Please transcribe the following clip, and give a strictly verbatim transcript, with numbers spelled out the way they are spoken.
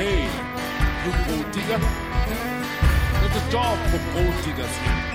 Hey, you gold digger. There's a job for gold diggers here.